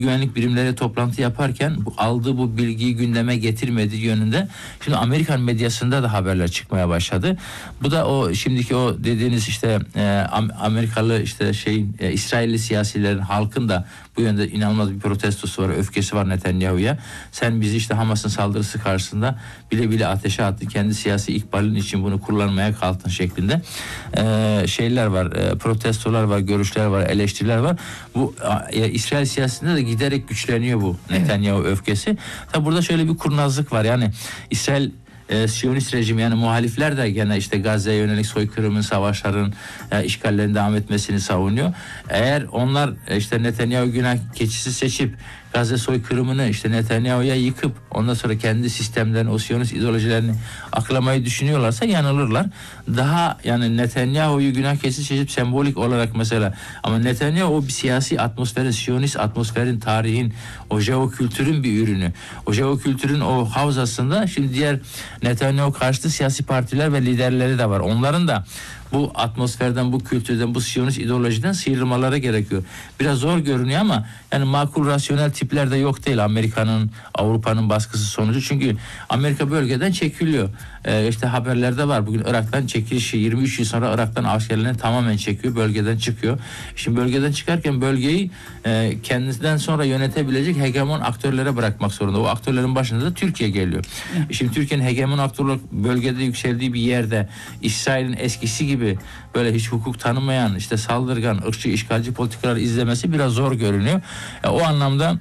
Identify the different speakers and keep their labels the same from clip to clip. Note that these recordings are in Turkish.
Speaker 1: güvenlik birimleri toplantı yaparken aldığı bu bilgiyi gündeme getirmediği yönünde şimdi Amerikan medyasında da haberler çıkmaya başladı. Bu da o şimdiki o dediğiniz işte Amerikalı işte İsrailli siyasilerin, halkın da bu yönde inanılmaz bir protestosu var, öfkesi var Netanyahu'ya. Sen bizi işte Hamas'ın saldırısı karşısında bile bile ateşe attın, kendi siyasi ikbalin için bunu kullanmaya kalktın şeklinde şeyler var, protestolar var, görüşler var, eleştiriler var. Bu İsrail siyasetinde de giderek güçleniyor bu Netanyahu öfkesi. Tabi burada şöyle bir kurnazlık var. Yani İsrail Siyonist rejimi, yani muhalifler de gene işte Gazze'ye yönelik soykırımın, savaşların, işgallerin devam etmesini savunuyor. Eğer onlar işte Netanyahu günah keçisi seçip Gazze soykırımını işte Netanyahu'ya yıkıp ondan sonra kendi sistemlerini, o Siyonist ideolojilerini aklamayı düşünüyorlarsa yanılırlar. Daha yani Netanyahu'yu günah keçisi seçip sembolik olarak mesela, ama Netanyahu o bir siyasi atmosferin, Siyonist atmosferin, tarihin, o jeokültürün bir ürünü. O jeokültürün o havzasında şimdi diğer Netanyahu karşıtı siyasi partiler ve liderleri de var. Onların da bu atmosferden, bu kültürden, bu Siyonist ideolojiden sıyrılmaları gerekiyor. Biraz zor görünüyor ama yani makul, rasyonel tipler de yok değil Amerika'nın, Avrupa'nın baskısı sonucu. Çünkü Amerika bölgeden çekiliyor. İşte haberlerde var. Bugün Irak'tan çekilişi, 23 yıl sonra Irak'tan askerlerini tamamen çekiyor. Bölgeden çıkıyor. Şimdi bölgeden çıkarken bölgeyi kendisinden sonra yönetebilecek hegemon aktörlere bırakmak zorunda. O aktörlerin başında da Türkiye geliyor. Şimdi Türkiye'nin hegemon aktörler bölgede yükseldiği bir yerde İsrail'in eskisi gibi böyle hiç hukuk tanımayan, işte saldırgan, ırkçı, işgalci politikalar izlemesi biraz zor görünüyor. O anlamda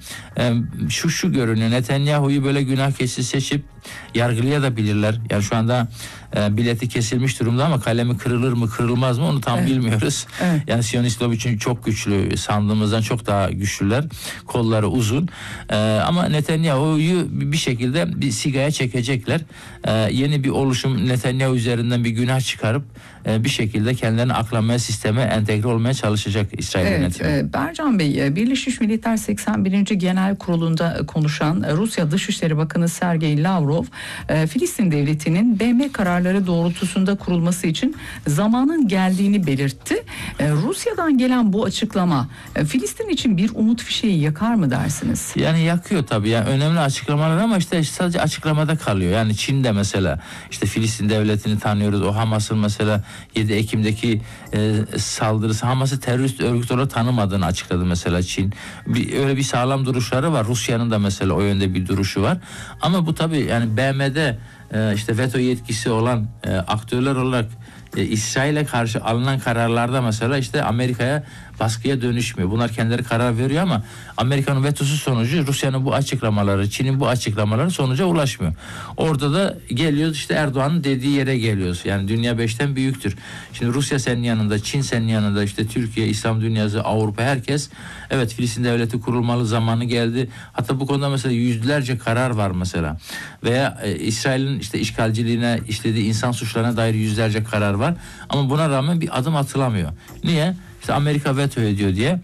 Speaker 1: şu görünüyor. Netanyahu'yu böyle günah keçisi seçip yargılayabilirler. Yani şu anda bileti kesilmiş durumda ama kalemi kırılır mı kırılmaz mı onu tam bilmiyoruz. Evet. Yani Siyonist lobi için çok güçlü, sandığımızdan çok daha güçlüler, kolları uzun. Ama Netanyahu'yu bir şekilde bir sigaya çekecekler. Yeni bir oluşum Netanyahu üzerinden bir günah çıkarıp bir şekilde kendilerini aklamaya, sisteme entegre olmaya çalışacak İsrail yönetimi.
Speaker 2: Bercan Bey, Birleşmiş Milletler 81. Genel Kurulu'nda konuşan Rusya Dışişleri Bakanı Sergey Lavrov, Filistin Devleti'nin BM kararları doğrultusunda kurulması için zamanın geldiğini belirtti. Rusya'dan gelen bu açıklama Filistin için bir umut fişeği yakar mı dersiniz?
Speaker 1: Yani yakıyor tabii. Yani önemli açıklamalar ama işte sadece açıklamada kalıyor. Yani Çin'de mesela işte Filistin Devleti'ni tanıyoruz. O Hamas'ın mesela 7 Ekim'deki saldırısı, Hamas'ı terörist örgüt olarak tanımadığını açıkladı mesela Çin. Öyle bir sağlam duruşları var. Rusya'nın da mesela o yönde bir duruşu var. Ama bu tabii yani BM'de işte veto yetkisi olan aktörler olarak İsrail'e karşı alınan kararlarda mesela işte Amerika'ya baskıya dönüşmüyor. Bunlar kendileri karar veriyor ama Amerika'nın vetosu sonucu Rusya'nın bu açıklamaları, Çin'in bu açıklamaları sonuca ulaşmıyor. Orada da geliyoruz işte Erdoğan'ın dediği yere geliyoruz. Yani dünya 5'ten büyüktür. Şimdi Rusya senin yanında, Çin senin yanında, işte Türkiye, İslam dünyası, Avrupa, herkes evet Filistin devleti kurulmalı, zamanı geldi. Hatta bu konuda mesela yüzlerce karar var mesela. Veya İsrail'in işte işgalciliğine, işlediği insan suçlarına dair yüzlerce karar var. Ama buna rağmen bir adım atılamıyor. Niye? İşte Amerika veto ediyor diye.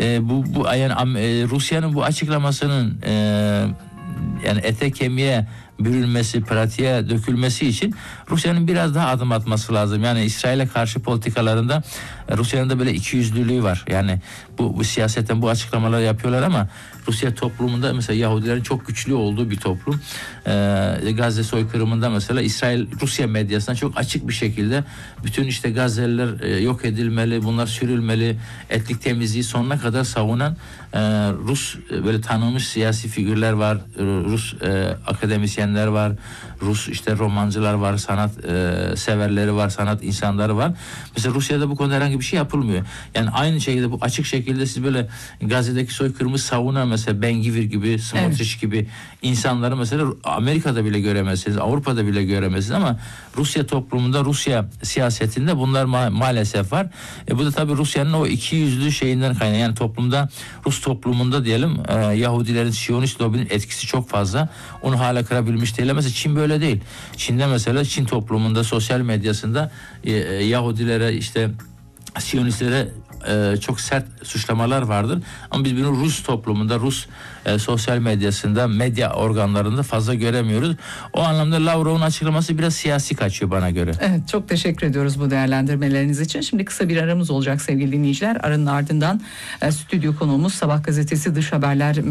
Speaker 1: Yani Rusya'nın bu açıklamasının yani ete kemiğe bürünmesi, pratiğe dökülmesi için Rusya'nın biraz daha adım atması lazım. Yani İsrail'e karşı politikalarında Rusya'nın da böyle ikiyüzlülüğü var. Yani bu siyasetten bu açıklamaları yapıyorlar ama Rusya toplumunda mesela Yahudilerin çok güçlü olduğu bir toplum. Gazze soykırımında mesela İsrail Rusya medyasına çok açık bir şekilde bütün işte Gazze'liler yok edilmeli, bunlar sürülmeli, etnik temizliği sonuna kadar savunan Rus böyle tanınmış siyasi figürler var. Rus akademisyenler var. Rus işte romancılar var, sanat severleri var, sanat insanları var. Mesela Rusya'da bu konuda herhangi bir şey yapılmıyor. Yani aynı şekilde bu açık şekilde siz böyle Gazze'deki soykırımı savunan mesela Ben-Gvir gibi, Smotrich gibi insanları mesela Amerika'da bile göremezsiniz, Avrupa'da bile göremezsiniz ama Rusya toplumunda, Rusya siyasetinde bunlar maalesef var. Bu da tabii Rusya'nın o ikiyüzlü şeyinden kaynaklı. Yani toplumda, Rus toplumunda diyelim Yahudilerin, Siyonist lobinin etkisi çok fazla. Onu hala kırabilmiş değil. Mesela Çin böyle değil. Çin'de mesela Çin toplumunda, sosyal medyasında Yahudilere, işte Siyonistlere çok sert suçlamalar vardır. Ama biz bunu Rus toplumunda, Rus sosyal medyasında, medya organlarında fazla göremiyoruz. O anlamda Lavrov'un açıklaması biraz siyasi kaçıyor bana göre.
Speaker 2: Evet, çok teşekkür ediyoruz bu değerlendirmeleriniz için. Şimdi kısa bir aramız olacak sevgili dinleyiciler. Aranın ardından stüdyo konuğumuz Sabah gazetesi Dış Haberler